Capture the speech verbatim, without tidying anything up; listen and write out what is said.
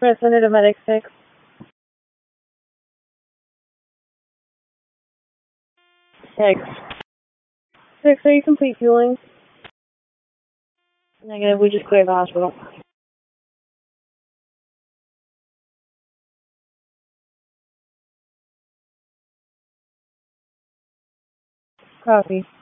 Representative Medic six. Six. Six, are you complete fueling? Negative, we just cleared the hospital. Copy.